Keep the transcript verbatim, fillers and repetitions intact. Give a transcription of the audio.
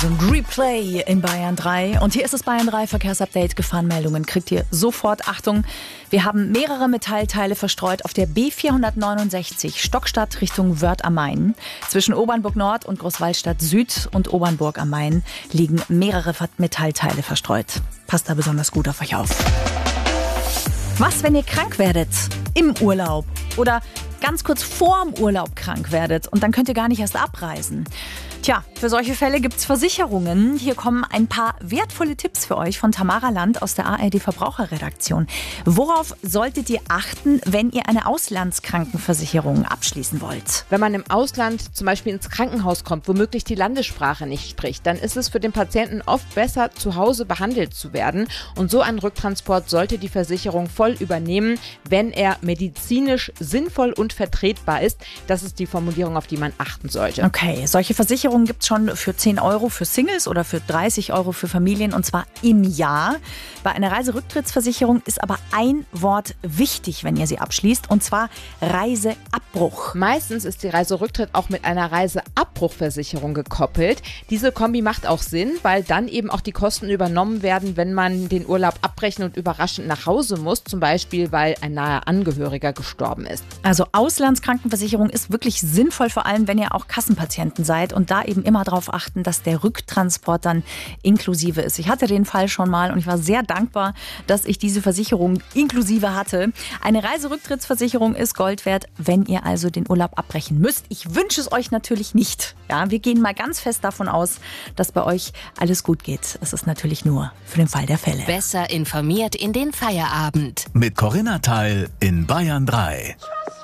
Replay in Bayern drei. Und hier ist das Bayern drei Verkehrsupdate. Gefahrenmeldungen kriegt ihr sofort. Achtung, wir haben mehrere Metallteile verstreut auf der B vierhundertneunundsechzig Stockstadt Richtung Wörth am Main. Zwischen Obernburg Nord und Großwallstadt Süd und Obernburg am Main liegen mehrere Metallteile verstreut. Passt da besonders gut auf euch auf. Was, wenn ihr krank werdet? Im Urlaub oder ganz kurz vorm Urlaub krank werdet und dann könnt ihr gar nicht erst abreisen. Tja, für solche Fälle gibt's Versicherungen. Hier kommen ein paar wertvolle Tipps für euch von Tamara Land aus der A R D Verbraucherredaktion. Worauf solltet ihr achten, wenn ihr eine Auslandskrankenversicherung abschließen wollt? Wenn man im Ausland zum Beispiel ins Krankenhaus kommt, womöglich die Landessprache nicht spricht, dann ist es für den Patienten oft besser, zu Hause behandelt zu werden. Und so einen Rücktransport sollte die Versicherung voll übernehmen, wenn er medizinisch sinnvoll und vertretbar ist. Das ist die Formulierung, auf die man achten sollte. Okay, solche Versicherungen gibt es schon für zehn Euro für Singles oder für dreißig Euro für Familien und zwar im Jahr. Bei einer Reiserücktrittsversicherung ist aber ein Wort wichtig, wenn ihr sie abschließt, und zwar Reiseabbruch. Meistens ist die Reiserücktritt auch mit einer Reiseabbruchversicherung gekoppelt. Diese Kombi macht auch Sinn, weil dann eben auch die Kosten übernommen werden, wenn man den Urlaub abbrechen und überraschend nach Hause muss, zum Beispiel weil ein naher Angehöriger gestorben ist. Also Auslandskrankenversicherung ist wirklich sinnvoll, vor allem wenn ihr auch Kassenpatienten seid und da eben immer darauf achten, dass der Rücktransport dann inklusive ist. Ich hatte den Fall schon mal und ich war sehr dankbar, dass ich diese Versicherung inklusive hatte. Eine Reiserücktrittsversicherung ist Gold wert, wenn ihr also den Urlaub abbrechen müsst. Ich wünsche es euch natürlich nicht. Ja, wir gehen mal ganz fest davon aus, dass bei euch alles gut geht. Es ist natürlich nur für den Fall der Fälle. Besser informiert in den Feierabend. Mit Corinna Teil in Bayern drei.